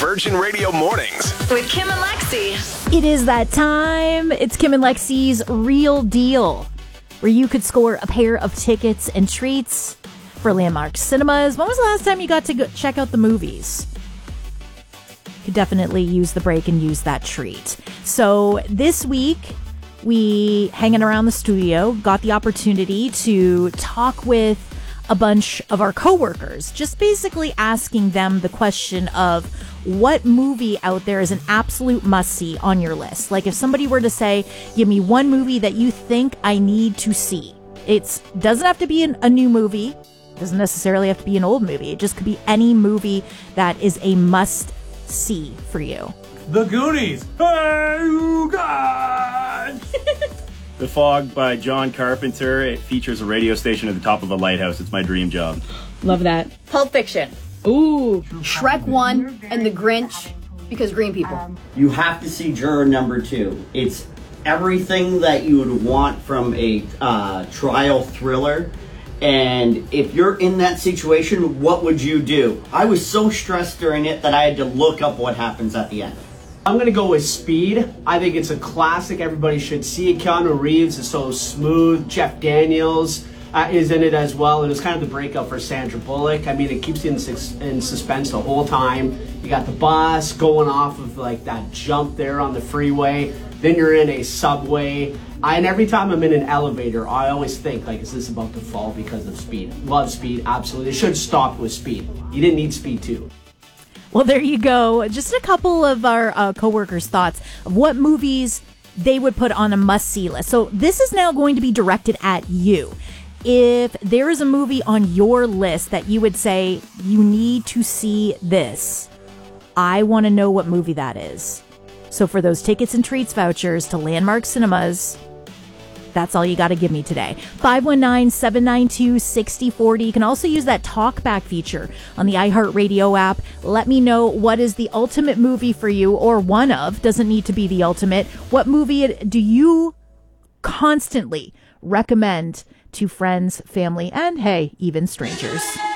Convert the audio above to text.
Virgin Radio Mornings with Kim and Lexi. It is that time. It's Kim and Lexi's Real Deal, where you could score a pair of tickets and treats for Landmark Cinemas. When was the last time you got to go check out the movies? Could definitely use the break and use that treat. So this week, we, hanging around the studio, got the opportunity to talk with a bunch of our coworkers, just basically asking them the question of what movie out there is an absolute must-see on your list. Like if somebody were to say, give me one movie that you think I need to see. It doesn't have to be a new movie. Doesn't necessarily have to be an old movie. It just could be any movie that is a must-see for you. The Goonies. Hey, you guys! The Fog by John Carpenter. It features a radio station at the top of a lighthouse. It's my dream job. Love that. Pulp Fiction. Ooh. Shrek 1 and The Grinch, because green people. You have to see Juror number 2. It's everything that you would want from a trial thriller. And if you're in that situation, what would you do? I was so stressed during it that I had to look up what happens at the end. I'm going to go with Speed. I think it's a classic. Everybody should see it. Keanu Reeves is so smooth. Jeff Daniels is in it as well. And it's kind of the breakup for Sandra Bullock. I mean, it keeps you in suspense the whole time. You got the bus going off of like that jump there on the freeway. Then you're in a subway. And every time I'm in an elevator, I always think, like, is this about to fall because of Speed? Love Speed, absolutely. They should stop with Speed. You didn't need Speed 2. Well, there you go. Just a couple of our coworkers' thoughts of what movies they would put on a must-see list. So this is now going to be directed at you. If there is a movie on your list that you would say, you need to see this, I want to know what movie that is. So for those tickets and treats vouchers to Landmark Cinemas, that's all you got to give me today. 519-792-6040. You can also use that talkback feature on the iHeartRadio app. Let me know what is the ultimate movie for you, or one of, doesn't need to be the ultimate. What movie do you constantly recommend to friends, family, and hey, even strangers?